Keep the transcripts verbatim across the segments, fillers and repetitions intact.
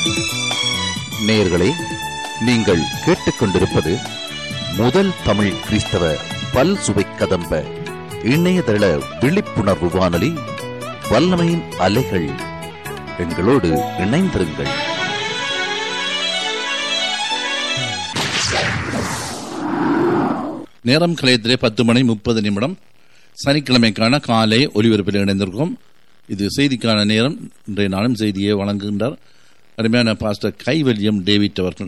நேயர்களே, நீங்கள் கேட்டுக்கொண்டிருப்பது முதல் தமிழ் கிறிஸ்தவ பல் சுவை கதம்ப இணையதள விழிப்புணர்வு வானொலி வல்லமையின் அலைகள். எங்களோடு இணைந்திருங்கள். நேரம் கலையத்திலே பத்து மணி முப்பது நிமிடம் சனிக்கிழமைக்கான காலை ஒலிபரப்பில் இணைந்திருக்கும். இது செய்திக்கான நேரம். இன்றைய நாளும் செய்தியை வழங்குகின்றார் அருமையான பாஸ்டர் கைவல்யம் டேவிட் அவர்கள்.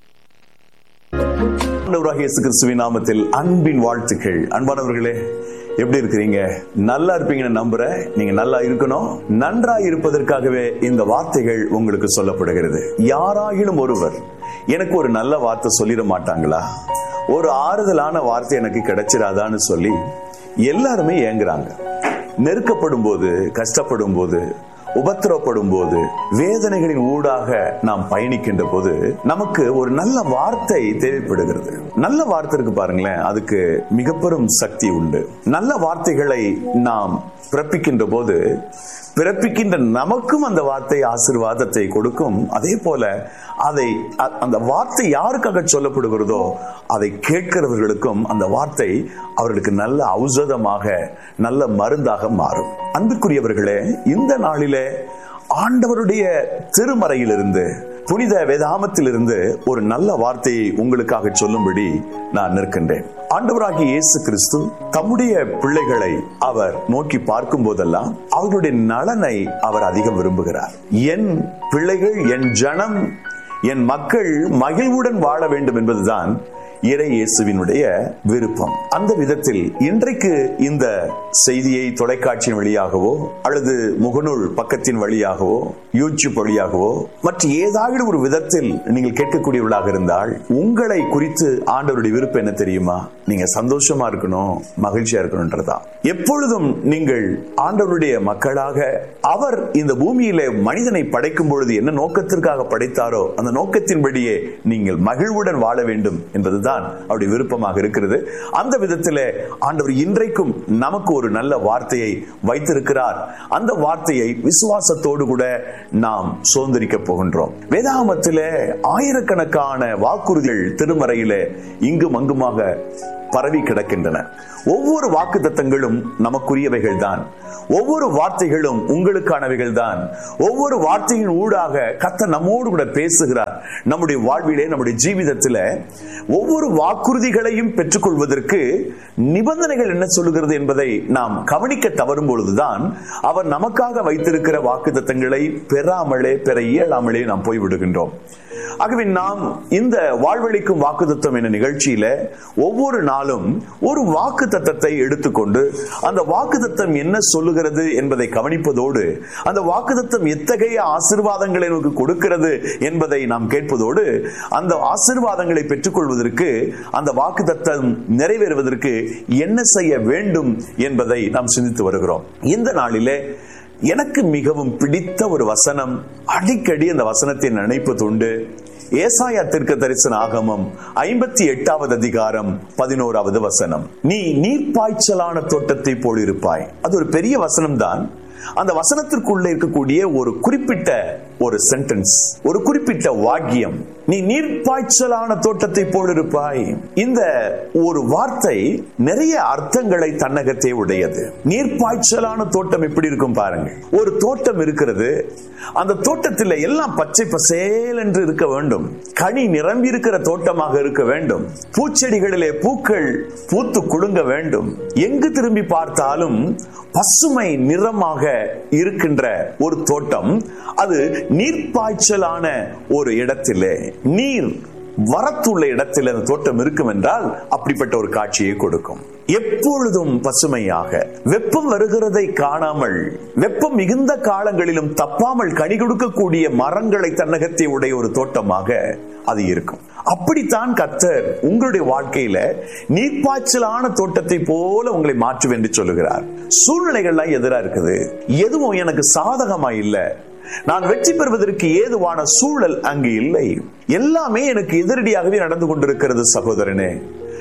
இயேசு கிறிஸ்துவின் நாமத்தில் அன்பின் வாழ்த்துக்கள். அன்பானவர்களே, எப்படி இருக்கிறீங்க? நல்லா இருப்பீங்கன்னு நம்புறேன். நீங்க நல்லா இருக்கணும். நன்றாய் இருப்பதற்காகவே இந்த வார்த்தைகள் உங்களுக்கு சொல்லப்படுகிறது. யாராயிலும் ஒருவர் எனக்கு ஒரு நல்ல வார்த்தை சொல்லிட மாட்டாங்களா, ஒரு ஆறுதலான வார்த்தை எனக்கு கிடைச்சிடாதான்னு சொல்லி எல்லாருமே ஏங்குறாங்க. நெருக்கப்படும் போது, கஷ்டப்படும் போது, உபத்திரப்படும் போது, வேதனைகளின் ஊடாக நாம் பயணிக்கின்ற போது நமக்கு ஒரு நல்ல வார்த்தை தேவைப்படுகிறது. நல்ல வார்த்தை இருக்கு பாருங்களேன், அதுக்கு மிக பெரும் சக்தி உண்டு. நல்ல வார்த்தைகளை நாம் பிறப்பிக்கின்ற போது பிறப்பிக்கின்ற நமக்கும் அந்த வார்த்தை ஆசீர்வாதத்தை கொடுக்கும். அதே போல அதை அந்த வார்த்தை யாருக்காக சொல்லப்படுகிறதோ அதை கேட்கிறவர்களுக்கும் அந்த வார்த்தை அவர்களுக்கு நல்ல ஔஷதமாக, நல்ல மருந்தாக மாறும். அன்புக்குரியவர்களே, இந்த நாளிலே ஆண்டவருடைய திருமறையிலிருந்து, புனித வேதாகமத்திலிருந்து ஒரு நல்ல வார்த்தையை உங்களுக்காக சொல்லும்படி நான் நிற்கின்றேன். ஆண்டவராகிய இயேசு கிறிஸ்து தம்முடைய பிள்ளைகளை அவர் நோக்கி பார்க்கும் போதெல்லாம் அவர்களுடைய நலனை அவர் அதிகம் விரும்புகிறார். என் பிள்ளைகள், என் ஜனம், என் மக்கள் மகிழ்வுடன் வாழ வேண்டும் என்பதுதான் இறை இயேசுவினுடைய விருப்பம். அந்த விதத்தில் இன்றைக்கு இந்த செய்தியை தொலைக்காட்சியின் வழியாகவோ அல்லது முகநூல் பக்கத்தின் வழியாகவோ யூடியூப் வழியாகவோ மற்ற ஏதாவது ஒரு விதத்தில் நீங்கள் கேட்கக்கூடியவர்களாக இருந்தால் உங்களை குறித்து ஆண்டவருடைய விருப்பம் என்ன தெரியுமா? நீங்க சந்தோஷமா இருக்கணும், மகிழ்ச்சியா இருக்கணும்ன்றதா. எப்பொழுதும் நீங்கள் ஆண்டவருடைய மக்களாக, அவர் இந்த பூமியிலே மனிதனை படைக்கும் பொழுது என்ன நோக்கத்திற்காக படைத்தாரோ அந்த நோக்கத்தின்படியே நீங்கள் மகிழ்வுடன் வாழ வேண்டும் என்பதுதான் அவருடைய விருப்பமாக இருக்கிறது. அந்த விதத்திலே ஆண்டவர் இன்றைக்கும் நமக்கு ஒரு நல்ல வார்த்தையை வைத்திருக்கிறார். அந்த வார்த்தையை விசுவாசத்தோடு கூட நாம் சுதந்திரிக்க போகின்றோம். வேதாகமத்திலே ஆயிரக்கணக்கான வாக்குறுதிகள் திருமறையிலே இங்கும் அங்குமாக பரவி கிடக்கின்றன. ஒவ்வொரு வாக்கு தத்தங்களும் நமக்குரியவைகள் தான். ஒவ்வொரு வார்த்தைகளும் உங்களுக்கானவைகள் தான். ஒவ்வொரு வார்த்தையின் ஊடாக கர்த்தர் நம்மோடு கூட பேசுகிறார். நம்முடைய வாழ்விலே, நம்முடைய ஜீவிதத்தில் ஒவ்வொரு வாக்குறுதிகளையும் பெற்றுக்கொள்வதற்கு நிபந்தனைகள் என்ன சொல்லுகிறது என்பதை நாம் கவனிக்க தவறும் பொழுதுதான் அவர் நமக்காக வைத்திருக்கிற வாக்கு தத்தங்களை பெறாமலே, பெற இயலாமலே நாம் போய்விடுகின்றோம். ஆகவே நாம் இந்த வாழ்வழிக்கும் வாக்குத்தத்தம் என்ற நிகழ்ச்சியில ஒவ்வொரு நாளும் ஒரு வாக்கு தத்தத்தை எடுத்துக்கொண்டு அந்த வாக்குத்தத்தம் என்ன சொல்லுகிறது என்பதை கவனிப்பதோடு, அந்த வாக்குத்தத்தம் எத்தகைய ஆசீர்வாதங்களை நமக்கு கொடுக்கிறது என்பதை நாம் கேட்பதோடு, அந்த ஆசீர்வாதங்களை பெற்றுக்கொள்வதற்கு, அந்த வாக்குத்தத்தம் நிறைவேறுவதற்கு என்ன செய்ய வேண்டும் என்பதை நாம் சிந்தித்து வருகிறோம். இந்த நாளிலே எனக்கு மிகவும் பிடித்த ஒரு வசனம், அடிக்கடி அந்த வசனத்தை நினைப்பதுண்டு. ஏசாயா தீர்க்கதரிசன ஆகமம் ஐம்பத்தி எட்டாவது அதிகாரம் பதினோராவது வசனம். நீ நீர்ப்பாய்ச்சலான தோட்டத்தை போல் இருப்பாய். அது ஒரு பெரிய வசனம் தான். அந்த வசனத்திற்குள்ள இருக்கக்கூடிய ஒரு குறிப்பிட்ட ஒரு சென்டென்ஸ், ஒரு குறிப்பிட்ட வாக்கியம், நீ நீர்ப்பாய்ச்சலான தோட்டத்தை போல் இருப்பாய். இந்த ஒரு வார்த்தை நிறைய அர்த்தங்களை தன்னகத்தே உடையது. நீர்ப்பாய்ச்சலான தோட்டம் எப்படி இருக்கும் பாருங்க. ஒரு தோட்டம் இருக்கிறது, அந்த தோட்டத்தில் எல்லாம் பச்சை பசேல் என்று இருக்க வேண்டும், கனி நிரம்பி இருக்கிற தோட்டமாக இருக்க வேண்டும், பூச்செடிகளிலே பூக்கள் பூத்து குலுங்க வேண்டும், எங்கு திரும்பி பார்த்தாலும் பசுமை நிறமாக இருக்கின்ற ஒரு தோட்டம். அது நீர்ப்பாய்ச்சலான ஒரு இடத்திலே, நீர் வரத்துள்ள இடத்தில் அந்த தோட்டம் இருக்கும் என்றால் அப்படிப்பட்ட ஒரு காட்சியை கொடுக்கும். எப்பொழுதும் பசுமையாக, வெப்பம் வருகிறதை காணாமல், வெப்பம் மிகுந்த காலங்களிலும் தப்பாமல் கனி கொடுக்கக்கூடிய மரங்களை தன்னகத்தை உடைய ஒரு தோட்டமாக அது இருக்கும். அப்படித்தான் கர்த்தர் உங்களுடைய வாழ்க்கையில நீர்ப்பாய்ச்சலான தோட்டத்தை போல உங்களை மாற்றுவேன் என்று சொல்லுகிறார். சூழ்நிலைகள்லாம் எதிரா இருக்குது, எதுவும் எனக்கு சாதகமா இல்ல, நான் வெற்றி பெறுவதற்கு ஏதுவான சூழல் அங்கு இல்லை, எல்லாமே எனக்கு எதிரடியாகவே நடந்து கொண்டிருக்கிறது. சகோதரனே,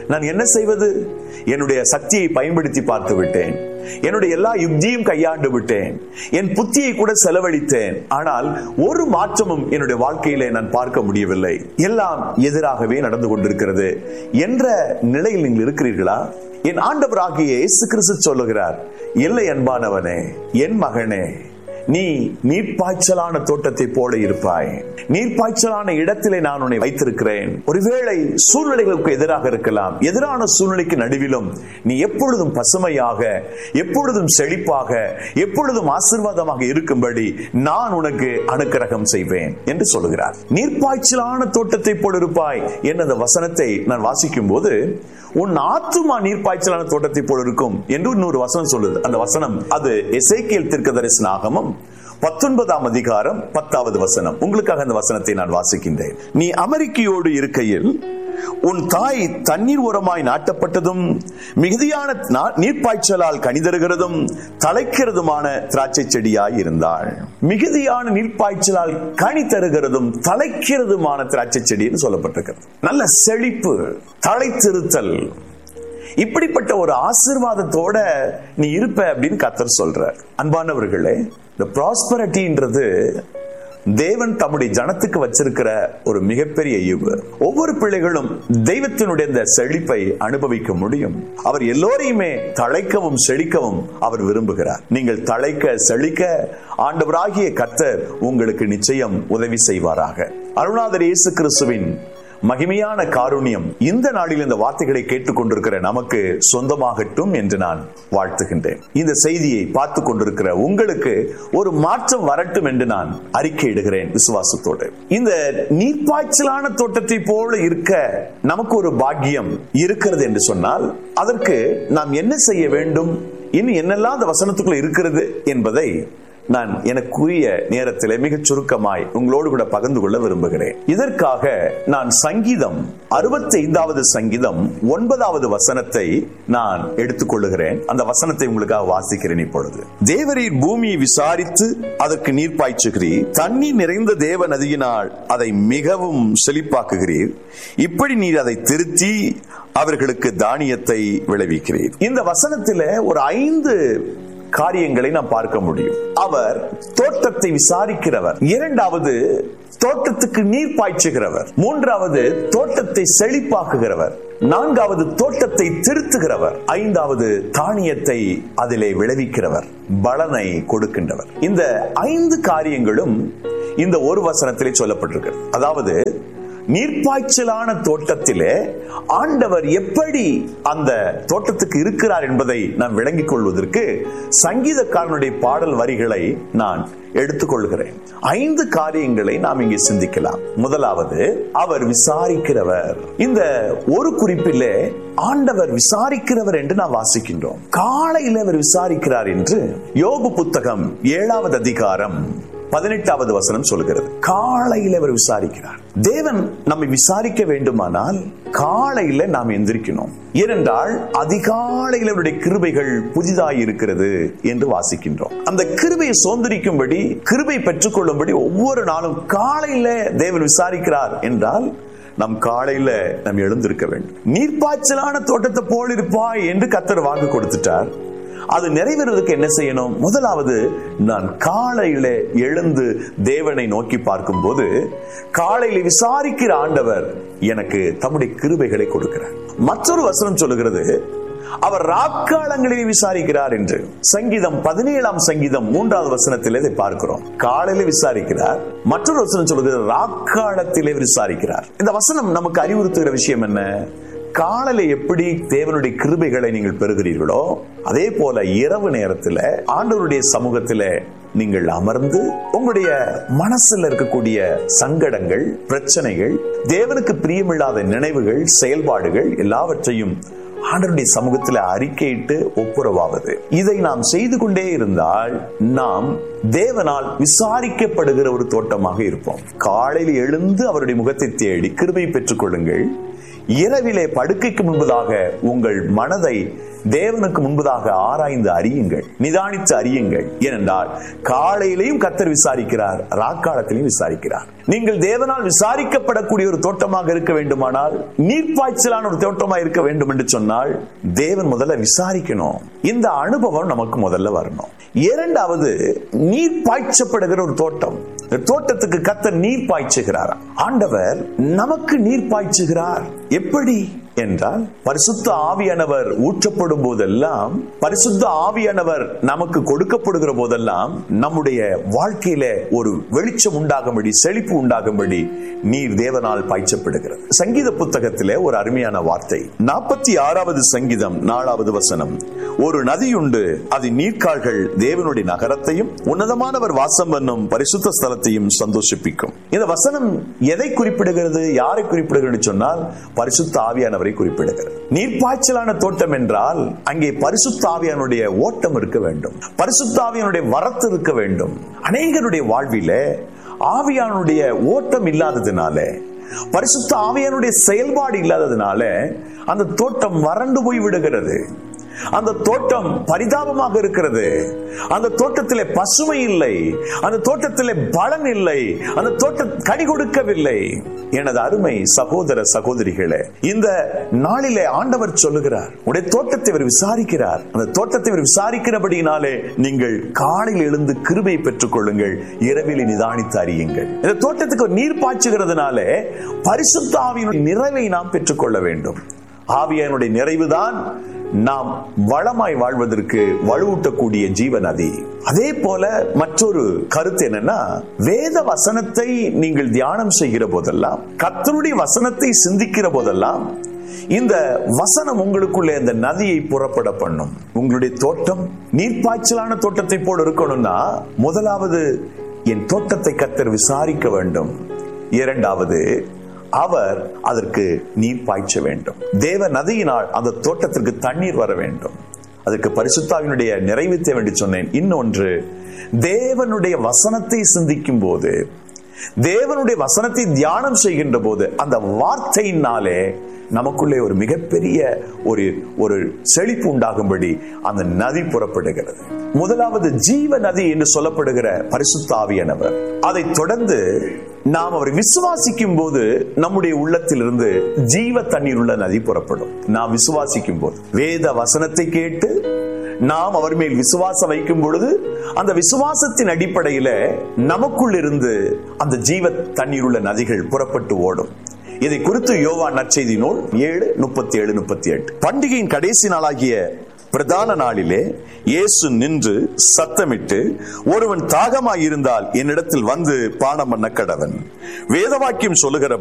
நான் என்ன செய்வது? என்னுடைய சக்தியை பயன்படுத்தி பார்த்து விட்டேன், என்னுடைய எல்லா யுக்தியும் கையாண்டு விட்டேன், என் புத்தியை கூட செலவழித்தேன், ஆனால் ஒரு மாற்றமும் என்னுடைய வாழ்க்கையிலே நான் பார்க்க முடியவில்லை, எல்லாம் எதிராகவே நடந்து கொண்டிருக்கிறது என்ற நிலையில் நீங்கள் இருக்கிறீர்களா? என் ஆண்டவராகிய இயேசு கிறிஸ்து சொல்லுகிறார், இல்லை அன்பானவனே, என் மகனே, நீ நீர்ப்பாய்ச்சலான தோட்டத்தை போல இருப்பாய். நீர்ப்பாய்ச்சலான இடத்திலே நான் உன்னை வைத்திருக்கிறேன். ஒருவேளை சூழ்நிலைகளுக்கு எதிராக இருக்கலாம், எதிரான சூழ்நிலைக்கு நடுவிலும் நீ எப்பொழுதும் பசுமையாக, எப்பொழுதும் செழிப்பாக, எப்பொழுதும் ஆசீர்வாதமாக இருக்கும்படி நான் உனக்கு அனுக்கிரகம் செய்வேன் என்று சொல்லுகிறார். நீர்ப்பாய்ச்சலான தோட்டத்தை போல இருப்பாய் என்ற அந்த வசனத்தை நான் வாசிக்கும் போது, உன் ஆத்துமா நீர்ப்பாய்ச்சலான தோட்டத்தை போல இருக்கும் என்று இன்னொரு வசனம் சொல்லுது. அந்த வசனம் அது எசேக்கியேல் தீர்க்கதரிசனாகமம் பத்தொன்பதாம் அதிகாரம் பத்தாவது வசனம். உங்களுக்காக அந்த வசனத்தை நான் வாசிக்கின்றேன். நீ அமெரிக்கையோடு இருக்கையில் உன் தாய் தண்ணீர் ஓரமாய் நாட்டப்பட்டதும் மிகுதியான நீர்ப்பாய்ச்சலால் கனிதருகிறதும் தலைக்கிறதுமான திராட்சை செடியாய் இருந்தாள். மிகுதியான நீர்ப்பாய்ச்சலால் கனி தருகிறதும் தலைக்கிறதுமான திராட்சை செடின்னு சொல்லப்பட்டிருக்கிறது. நல்ல செழிப்பு, தலைத்திருத்தல், இப்படிப்பட்ட ஒரு ஆசீர்வாதத்தோட நீ இருப்ப அப்படின்னு கர்த்தர் சொல்றார். அன்பானவர்களே, இந்த ப்ராஸ்பரிட்டின்றது தேவன் தம்முடைய ஜனத்துக்கு வச்சிருக்கிற ஒரு மிகப்பெரிய ஈவு. ஒவ்வொரு பிள்ளைகளும் தெய்வத்தினுடைய இந்த செழிப்பை அனுபவிக்க முடியும். அவர் எல்லோரையுமே தழைக்கவும் செழிக்கவும் அவர் விரும்புகிறார். நீங்கள் தழைக்க செழிக்க ஆண்டவராகிய கர்த்தர் உங்களுக்கு நிச்சயம் உதவி செய்வாராக. அருணாதர் இயேசு கிறிஸ்துவின் மகிமையான காருண்யம் இந்த நாளில் இந்த வார்த்தைகளை கேட்டுக்கொண்டிருக்கிற நமக்கு சொந்தமாகட்டும் என்று நான் வாழ்த்துகின்றேன். இந்த செய்தியை பார்த்து கொண்டிருக்கிற உங்களுக்கு ஒரு மாற்றம் வரட்டும் என்று நான் அறிக்கையிடுகிறேன் விசுவாசத்தோடு. இந்த நீர்ப்பாய்ச்சலான தோட்டத்தை போல இருக்க நமக்கு ஒரு பாக்கியம் இருக்கிறது என்று சொன்னால், அதற்கு நாம் என்ன செய்ய வேண்டும், இன்னும் என்னெல்லாம் அந்த வசனத்துக்குள்ள இருக்கிறது என்பதை நான் எனக்குரிய நேரத்தில் மிக சுருக்கமாய் உங்களோடு கூட பகிர்ந்து கொள்ள விரும்புகிறேன். இதற்காக நான் சங்கீதம் அறுபத்தி ஐந்தாவது சங்கீதம் ஒன்பதாவது வசனத்தை நான் எடுத்துக்கொள்ளுகிறேன். அந்த வசனத்தை உங்களுக்காக வாசிக்கிறேன் இப்பொழுது. தேவரீர் பூமியை விசாரித்து அதற்கு நீர் பாய்ச்சுகிறீர், தண்ணீர் நிறைந்த தேவ நதியினால் அதை மிகவும் செழிப்பாக்குகிறீர். இப்படி நீர் அதை திருத்தி அவர்களுக்கு தானியத்தை விளைவிக்கிறீர். இந்த வசனத்தில் ஒரு ஐந்து காரியங்களை நாம் பார்க்க முடியும். அவர் தோட்டத்தை விசாரிக்கிறவர், இரண்டாவது தோட்டத்துக்கு நீர் பாய்ச்சுகிறவர், மூன்றாவது தோட்டத்தை செழிப்பாக்குகிறவர், நான்காவது தோட்டத்தை திருத்துகிறவர், ஐந்தாவது தானியத்தை அதிலே விளைவிக்கிறவர், பலனை கொடுக்கின்றவர். இந்த ஐந்து காரியங்களும் இந்த ஒரு வசனத்திலே சொல்லப்பட்டிருக்கிறது. அதாவது நீர்ப்பாய்ச்சலான தோட்டத்திலே ஆண்டவர் எப்படி அந்த தோட்டத்துக்கு இருக்கிறார் என்பதை நாம் விளங்கிக் கொள்வதற்கு சங்கீதக்காரனுடைய பாடல் வரிகளை நான் எடுத்துக்கொள்கிறேன். ஐந்து காரியங்களை நாம் இங்கே சிந்திக்கலாம். முதலாவது, அவர் விசாரிக்கிறவர். இந்த ஒரு குறிப்பிலே ஆண்டவர் விசாரிக்கிறவர் என்று நாம் வாசிக்கின்றோம். காலையில் அவர் விசாரிக்கிறார் என்று யோபு புத்தகம் ஏழாவது அதிகாரம் பதினெட்டாவது வசனம் சொல்கிறது. காலையில் அவர் விசாரிக்கிறார். தேவன் நம்மை விசாரிக்க வேண்டுமானால் காலையில நாம் எந்திரிக்கணும். ஏனென்றால் அதிகாலையில் அவருடைய கிருபைகள் புதிதாய் இருக்கிறது என்று வாசிக்கின்றோம். அந்த கிருபையை சோந்தரிக்கும்படி, கிருபை பெற்றுக் கொள்ளும்படி ஒவ்வொரு நாளும் காலையில தேவன் விசாரிக்கிறார் என்றால் நம் காலையில நாம் எழுந்திருக்க வேண்டும். நீர்ப்பாய்ச்சலான தோட்டத்தை போல் இருப்பாய் என்று கர்த்தர் வாக்கு கொடுத்துட்டார். அது நிறைவேறுவதற்கு என்ன செய்யணும்? முதலாவது, நான் காலையில எழுந்து தேவனை நோக்கி பார்க்கும் போது காலையில விசாரிக்கிற ஆண்டவர் எனக்கு தம்முடைய கிருபைகளை கொடுக்கிறார். மற்றொரு வசனம் சொல்லுகிறது, அவர் ராக்காலங்களிலே விசாரிக்கிறார் என்று. சங்கீதம் பதினேழாம் சங்கீதம் மூன்றாவது வசனத்தில் இதை பார்க்கிறோம். காலையில விசாரிக்கிறார். மற்றொரு வசனம் சொல்லுகிறது, ராக்காலத்திலே விசாரிக்கிறார். இந்த வசனம் நமக்கு அறிவுறுத்துகிற விஷயம் என்ன? காலையில எப்படி தேவனுடைய கிருபைகளை நீங்கள் பெறுகிறீர்களோ, அதே போல இரவு நேரத்தில் ஆண்டவருடைய சமூகத்தில் நீங்கள் அமர்ந்து உங்களுடைய மனசுல இருக்கக்கூடிய சங்கடங்கள், பிரச்சனைகள், தேவனுக்கு பிரியமில்லாத நினைவுகள், செயல்பாடுகள் எல்லாவற்றையும் ஆண்டவருடைய சமூகத்தில் அறிக்கையிட்டு ஒப்புரவாவது. இதை நாம் செய்து கொண்டே இருந்தால் நாம் தேவனால் விசாரிக்கப்படுகிற ஒரு தோட்டமாக இருப்போம். காலையில் எழுந்து அவருடைய முகத்தை தேடி கிருபை பெற்றுக் கொள்ளுங்கள். இரவிலே படுக்கைக்கு முன்பதாக உங்கள் மனதை தேவனுக்கு முன்பதாக ஆராய்ந்து அறியுங்கள், நிதானித்து அறியுங்கள். ஏனென்றால் காலையிலையும் கர்த்தர் விசாரிக்கிறார், ராக்காலத்திலையும் விசாரிக்கிறார். நீங்கள் தேவனால் விசாரிக்கப்படக்கூடிய ஒரு தோட்டமாக இருக்க வேண்டுமானால், நீர்ப்பாய்ச்சலான ஒரு தோட்டமாக இருக்க வேண்டும் என்று சொன்னால் தேவன் முதல்ல விசாரிக்கணும். இந்த அனுபவம் நமக்கு முதல்ல வரணும். இரண்டாவது, நீர் பாய்ச்சப்படுகிற ஒரு தோட்டம். தோட்டத்துக்கு கர்த்தர் நீர் பாய்ச்சுகிறார். ஆண்டவர் நமக்கு நீர் பாய்ச்சுகிறார். எப்படி என்றால், பரிசுத்த ஆவியானவர் ஊற்றப்படும் போதெல்லாம், பரிசுத்த ஆவியானவர் நமக்கு கொடுக்கப்படுகிற போதெல்லாம் நம்முடைய வாழ்க்கையில ஒரு வெளிச்சம் உண்டாகும்படி, செழிப்பு உண்டாகும்படி நீர் தேவனால் பாய்ச்சப்படுகிறது. சங்கீத புத்தகத்திலே ஒரு அருமையான வார்த்தை, நாற்பத்தி ஆறாவது சங்கீதம் நாலாவது வசனம், ஒரு நதியுண்டு, அது நீர்க்கால்கள் தேவனுடைய நகரத்தையும் உன்னதமானவர் வாசம் பண்ணும் பரிசுத்த ஸ்தலத்தையும் சந்தோஷிப்பிக்கும். இந்த வசனம் எதை குறிப்பிடுகிறது, யாரை குறிப்பிடுகிறது சொன்னால் பரிசுத்த ஆவியானவரை குறிப்பிடுகிறது. நீர்ப்பாய்ச்சலான தோட்டம் என்றால் அங்கே பரிசுத்த ஆவியானுடைய ஓட்டம் இருக்க வேண்டும், பரிசுத்த ஆவியானுடைய வரத்து இருக்க வேண்டும். அநேகருடைய வாழ்வில ஆவியானுடைய ஓட்டம் இல்லாததுனால, பரிசுத்த ஆவியானுடைய செயல்பாடு இல்லாததுனால அந்த தோட்டம் வறண்டு போய் விடுகிறது. அந்த தோட்டம் பரிதாபமாக இருக்கிறது. அந்த தோட்டத்திலே பசுமை இல்லை, அந்த தோட்டத்திலே பலன் இல்லை, அந்த தோட்டம் கனி கொடுக்கவில்லை. எனது அருமை சகோதர சகோதரிகளே, இந்த நாளிலே ஆண்டவர் சொல்லுகிறார், உடைய தோட்டத்தை இவர் விசாரிக்கிறார். அந்த தோட்டத்தை இவர் விசாரிக்கிறபடினாலே நீங்கள் காலையில் எழுந்து கிருபை பெற்றுக் கொள்ளுங்கள், இரவில் நிதானித்து அறியுங்கள். இந்த தோட்டத்துக்கு நீர் பாய்ச்சுகிறதுனாலே பரிசுத்த ஆவியினுடைய நிறைவை நாம் பெற்றுக் கொள்ள வேண்டும். ஆவியானுடைய நிறைவுதான் நாம் வளமாய் வாழ்வதற்கு வலுவூட்டக்கூடிய ஜீவ நதி. அதே போல மற்றொரு கருத்து என்னன்னா, வேத வசனத்தை நீங்கள் தியானம் செய்கிற போதெல்லாம், கர்த்தருடைய வசனத்தை சிந்திக்கிற போதெல்லாம் இந்த வசனம் உங்களுக்குள்ளே இந்த நதியை புறப்பட பண்ணும். உங்களுடைய தோட்டம் நீர்ப்பாய்ச்சலான தோட்டத்தை போல இருக்கணும்னா, முதலாவது என் தோட்டத்தை கர்த்தர் விசாரிக்க வேண்டும். இரண்டாவது, அவர் அதற்கு நீர் பாய்ச்ச வேண்டும். தேவ நதியினால் அந்த தோட்டத்திற்கு தண்ணீர் வர வேண்டும். அதற்கு பரிசுத்தாவினுடைய நிறைவு தேவை என்று சொன்னேன். இன்னொன்று, தேவனுடைய வசனத்தை சிந்திக்கும் போது, தேவனுடைய வசனத்தை தியானம் செய்கின்ற போது, அந்த வார்த்தையினாலே நமக்குள்ளே ஒரு மிகப்பெரிய ஒரு ஒரு செழிப்பு உண்டாகும்படி அந்த நதி புறப்படுகிறது. முதலாவது ஜீவ நதி என்று சொல்லப்படுகிற பரிசுத்த ஆவியானவர். அதை தொடர்ந்து நாம் அவரை விசுவாசிக்கும் போது நம்முடைய உள்ளத்திலிருந்து ஜீவ தண்ணீர் உள்ள நதி புறப்படும். நாம் விசுவாசிக்கும் போது, வேத வசனத்தை கேட்டு நாம் அவர் மேல் விசுவாசம் வைக்கும் பொழுது, அந்த விசுவாசத்தின் அடிப்படையில நமக்குள் இருந்து அந்த ஜீவ தண்ணீர் உள்ள நதிகள் புறப்பட்டு ஓடும். இதை குறித்து யோவான் நற்செய்தி நூல் ஏழு முப்பத்தி ஏழு முப்பத்தி எட்டு. பண்டிகையின் கடைசி நாளாகிய பிரதான நாளிலே இயேசு நின்று சத்தமிட்டு, ஒருவன் தாகமாயிருந்தால் என்னிடத்தில் வந்து பானம் பண்ண கடவன். வேதவாக்கியம் சொல்லுகிற